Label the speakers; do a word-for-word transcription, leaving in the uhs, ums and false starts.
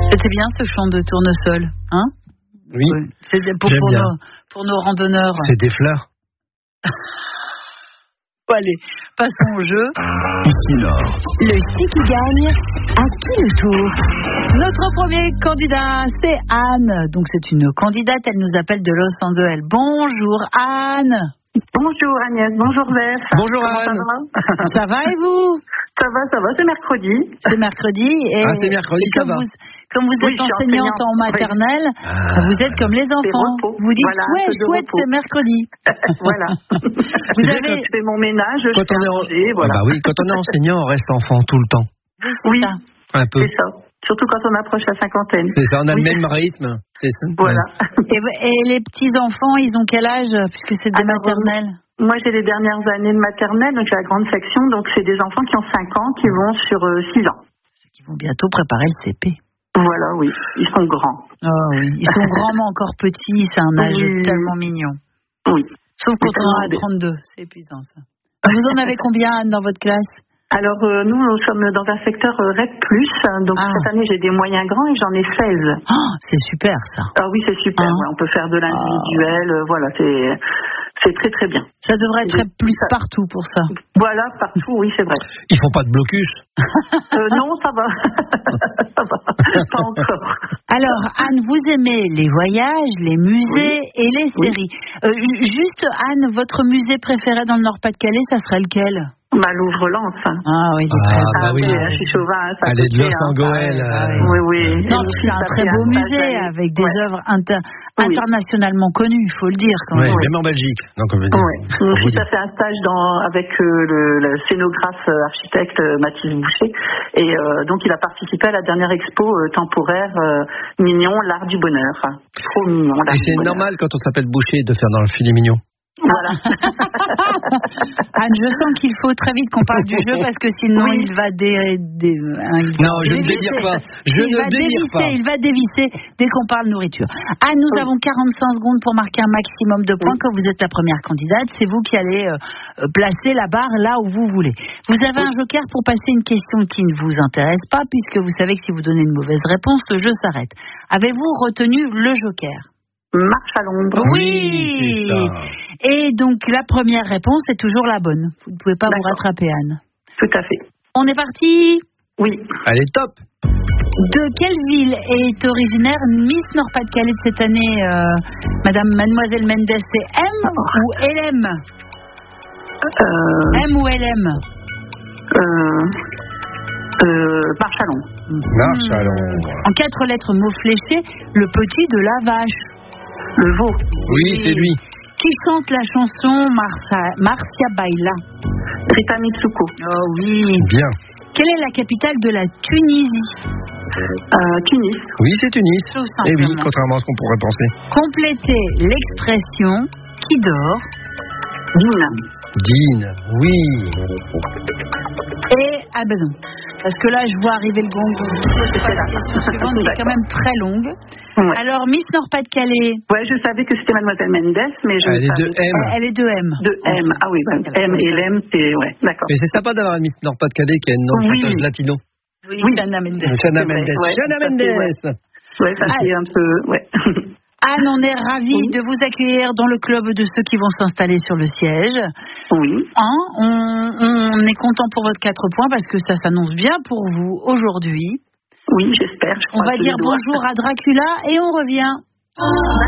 Speaker 1: C'était bien ce chant de tournesol, hein?
Speaker 2: Oui.
Speaker 1: C'est pour, pour, nos, pour nos randonneurs.
Speaker 2: C'est des fleurs.
Speaker 1: Bon, allez, passons au jeu.
Speaker 3: Equinor.
Speaker 4: Le C qui gagne, à qui le tour?
Speaker 1: Notre premier candidat, c'est Anne. Donc c'est une candidate, elle nous appelle de Los Angeles. Bonjour Anne.
Speaker 5: Bonjour Agnès, bonjour Beth.
Speaker 2: Bonjour
Speaker 5: Comment
Speaker 2: Anne.
Speaker 5: Ça va,
Speaker 1: ça va et vous?
Speaker 5: Ça va, ça va, c'est mercredi.
Speaker 1: C'est mercredi. Et,
Speaker 2: ah, c'est mercredi,
Speaker 1: et
Speaker 2: ça
Speaker 1: comme
Speaker 2: va.
Speaker 1: Vous, comme vous
Speaker 5: oui,
Speaker 1: êtes enseignante en maternelle,
Speaker 2: ah,
Speaker 1: vous êtes comme les enfants. Vous dites
Speaker 5: voilà,
Speaker 1: ouais, chouette, c'est mercredi.
Speaker 5: Voilà.
Speaker 1: Vous
Speaker 5: je
Speaker 1: avez...
Speaker 5: fais mon ménage, je
Speaker 2: quand
Speaker 5: fais
Speaker 2: on est
Speaker 5: en...
Speaker 2: manger, voilà.
Speaker 5: voilà.
Speaker 2: Ah bah oui, quand on est enseignant, on reste enfant tout le temps.
Speaker 1: Oui,
Speaker 5: oui.
Speaker 1: ça.
Speaker 2: Un peu.
Speaker 5: C'est ça. Surtout quand on approche la cinquantaine.
Speaker 2: C'est ça, on a
Speaker 5: oui.
Speaker 2: le même rythme. C'est ça.
Speaker 5: Voilà.
Speaker 1: Et, et les petits-enfants, ils ont quel âge, puisque c'est des
Speaker 5: Alors,
Speaker 1: maternelles?
Speaker 5: Moi, j'ai les dernières années de maternelle, donc j'ai la grande section, donc c'est des enfants qui ont cinq ans, qui vont sur euh, six ans.
Speaker 1: Qui vont bientôt préparer le C P.
Speaker 5: Voilà, oui. Ils sont grands.
Speaker 1: Oh oui. Ils sont grands, mais encore petits. C'est un âge oui. tellement mignon.
Speaker 5: Oui.
Speaker 1: Sauf quand on en a trente-deux. C'est épuisant, ça. Vous en avez combien, Anne, dans votre classe?
Speaker 5: Alors, euh, nous, nous sommes dans un secteur euh, R E D plus. Donc, ah. cette année, j'ai des moyens grands et j'en ai seize.
Speaker 1: Oh, c'est super, ça.
Speaker 5: Ah oui, c'est super. Ah. Ouais, on peut faire de l'individuel. Ah. Euh, voilà, c'est... C'est très très bien.
Speaker 1: Ça devrait être plus ça. Partout pour ça.
Speaker 5: Voilà, partout, oui, c'est vrai.
Speaker 2: Ils font pas de blocus?
Speaker 5: euh, Non, ça va. Ça va. Pas encore.
Speaker 1: Alors, Anne, vous aimez les voyages, les musées oui. et les séries. Oui. Euh, juste, Anne, votre musée préféré dans le Nord-Pas-de-Calais, ça serait lequel?
Speaker 5: Ma Louvre-Lens.
Speaker 1: Ah oui, il est
Speaker 2: ah,
Speaker 1: très
Speaker 2: bah oui.
Speaker 5: Je suis chauvin. Ça
Speaker 2: Elle est de Los
Speaker 5: hein,
Speaker 2: Angeles.
Speaker 5: Ah, oui, oui.
Speaker 1: Non, c'est un très beau musée avec des ouais. œuvres inter... oui. internationalement connues, il faut le dire. Quand
Speaker 2: oui,
Speaker 1: même.
Speaker 2: Même en Belgique. Donc, on veut dire.
Speaker 5: Ouais. Mon fils a fait un stage dans, avec euh, le, le scénographe euh, architecte euh, Mathis Boucher. Et euh, donc, il a participé à la dernière expo euh, temporaire euh, Mignon, l'art du bonheur. Trop mignon.
Speaker 2: Et c'est normal quand on s'appelle Boucher de faire dans le filet mignon.
Speaker 5: Voilà.
Speaker 1: Anne, je sens qu'il faut très vite qu'on parle du jeu parce que sinon oui. il va dé, dé, un,
Speaker 2: non, je ne délire pas. Je
Speaker 1: il
Speaker 2: ne
Speaker 1: va
Speaker 2: délire
Speaker 1: dévisser,
Speaker 2: pas.
Speaker 1: Il va dévisser dès qu'on parle nourriture. Anne, nous oui. avons quarante-cinq secondes pour marquer un maximum de points. Oui. Quand vous êtes la première candidate, c'est vous qui allez euh, placer la barre là où vous voulez. Vous avez oui. un joker pour passer une question qui ne vous intéresse pas puisque vous savez que si vous donnez une mauvaise réponse, le jeu s'arrête. Avez-vous retenu le joker?
Speaker 5: Marche à l'ombre.
Speaker 1: Oui, et donc la première réponse est toujours la bonne. Vous ne pouvez pas vous rattraper, Anne.
Speaker 5: Tout à fait.
Speaker 1: On est parti?
Speaker 5: Oui.
Speaker 2: Allez, top.
Speaker 1: De quelle ville est originaire Miss Nord-Pas-de-Calais de cette année, euh, Madame Mademoiselle Mendes? C'est M oh. ou L M?
Speaker 5: euh...
Speaker 1: M ou L M?
Speaker 5: euh... Euh, Marche à l'ombre.
Speaker 2: Marche à l'ombre.
Speaker 1: En quatre lettres, mot fléché, le petit de la vache.
Speaker 5: Le veau.
Speaker 2: Oui, c'est lui.
Speaker 1: Qui chante la chanson Marcia, Marcia Baila?
Speaker 5: Rita Mitsuko.
Speaker 1: Oh oui.
Speaker 2: Bien.
Speaker 1: Quelle est la capitale de la Tunisie?
Speaker 5: euh, Tunis.
Speaker 2: Oui, c'est Tunis.
Speaker 1: Tout
Speaker 2: Et oui, contrairement à ce qu'on pourrait penser.
Speaker 1: Complétez l'expression qui dort.
Speaker 5: Dîne.
Speaker 2: Dîne, oui.
Speaker 1: Et, ah ben non, parce que là je vois arriver le gong. C'est pas la question suivante, c'est quand même très longue. Ouais. Alors, Miss Nord-Pas-de-Calais.
Speaker 5: Ouais, je savais que c'était Mademoiselle Mendes, mais je
Speaker 2: Elle est de M.
Speaker 1: Elle est de M.
Speaker 5: De M, ah oui, bah, M et l'M, c'est, ouais, d'accord.
Speaker 2: Mais c'est sympa d'avoir une Miss Nord-Pas-de-Calais qui a une nom de
Speaker 5: oui.
Speaker 2: chanteuse latino.
Speaker 1: Oui,
Speaker 5: oui.
Speaker 1: Chana Mendes.
Speaker 2: Chana Mendes.
Speaker 5: Ouais,
Speaker 2: Chana Mendes.
Speaker 5: Ouais, ouais ça c'est un peu, ouais.
Speaker 1: Anne, on est ravis oui. de vous accueillir dans le club de ceux qui vont s'installer sur le siège.
Speaker 5: Oui.
Speaker 1: Hein, on, on est content pour votre quatre points parce que ça s'annonce bien pour vous aujourd'hui.
Speaker 5: Oui, j'espère.
Speaker 1: On va dire bonjour à Dracula et on revient.